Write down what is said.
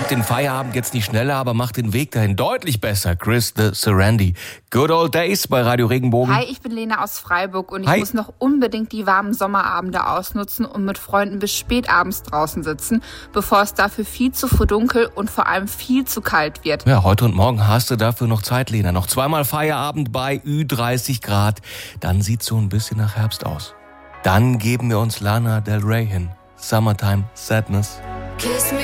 macht den Feierabend jetzt nicht schneller, aber macht den Weg dahin deutlich besser. Chris the Serendy. Good Old Days bei Radio Regenbogen. Hi, ich bin Lena aus Freiburg und ich muss noch unbedingt die warmen Sommerabende ausnutzen und mit Freunden bis spät abends draußen sitzen, bevor es dafür viel zu verdunkel und vor allem viel zu kalt wird. Ja, heute und morgen hast du dafür noch Zeit, Lena. Noch zweimal Feierabend bei Ü30 Grad. Dann sieht's so ein bisschen nach Herbst aus. Dann geben wir uns Lana Del Rey hin. Summertime Sadness. Kiss me